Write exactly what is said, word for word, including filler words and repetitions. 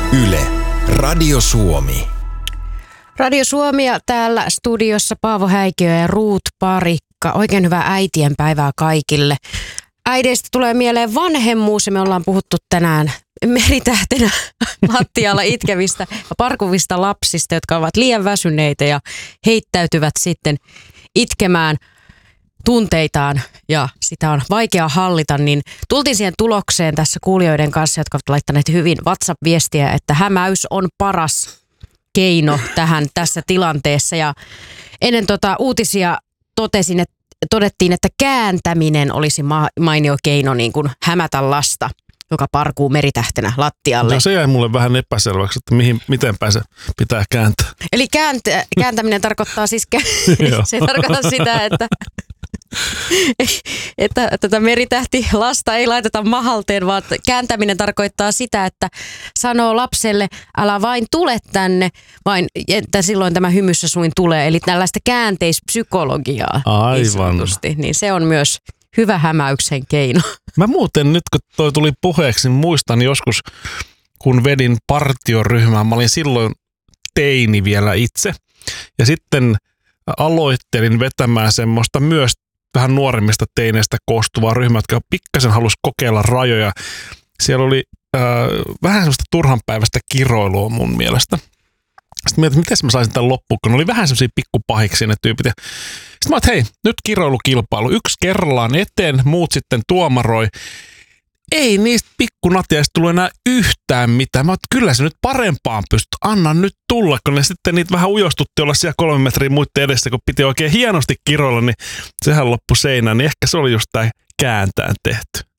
Yle, Radio Suomi. Radio Suomi ja täällä studiossa Paavo Häikiö ja Ruut Parikka. Oikein hyvää äitienpäivää kaikille. Äideistä tulee mieleen vanhemmuus ja me ollaan puhuttu tänään meritähtenä lattialla itkevistä ja parkuvista lapsista, jotka ovat liian väsyneitä ja heittäytyvät sitten itkemään tunteitaan ja sitä on vaikea hallita, niin tultiin siihen tulokseen tässä kuulijoiden kanssa, jotka ovat laittaneet hyvin WhatsApp-viestiä, että hämäys on paras keino tähän tässä tilanteessa. Ja ennen tota uutisia totesin, että, todettiin, että kääntäminen olisi ma- mainio keino niin kuin hämätä lasta, joka parkuu meritähtenä lattialle. No se jäi mulle vähän epäselväksi, että mihin, mitenpä se pitää kääntää. Eli kääntä, kääntäminen tarkoittaa siis, se ei tarkoita sitä, että että tätä meritähti lasta ei laiteta mahalteen, vaan kääntäminen tarkoittaa sitä, että sanoo lapselle, älä vain tule tänne, vain että silloin tämä hymyssä suin tulee. Eli tällaista käänteispsykologiaa. Aivan. Niin, niin se on myös hyvä hämäyksen keino. Mä muuten nyt, kun toi tuli puheeksi, niin muistan joskus, kun vedin partioryhmää. Mä olin silloin teini vielä itse. Ja sitten aloittelin vetämään semmoista myös vähän nuoremmista teineistä koostuvaa ryhmää, jotka pikkasen halusi kokeilla rajoja. Siellä oli äh, vähän semmoista turhanpäiväistä kiroilua mun mielestä. Sitten mietin, miten mä saisin tämän loppuun, kun oli vähän semmoisia pikkupahiksi ne tyypit. Ja sitten mä oon, hei, nyt kiroilukilpailu. Yksi kerrallaan eteen, muut sitten tuomaroi. Ei niistä pikkunatiaista tullut enää yhtään mitään. Mä oon, kyllä se nyt parempaan pystyt. Anna nyt tulla, kun ne sitten niitä vähän ujostutti olla siellä kolme metriä muiden edessä, kun piti oikein hienosti kiroilla, niin sehän loppui seinään. Niin ehkä se oli just tää kääntään tehty.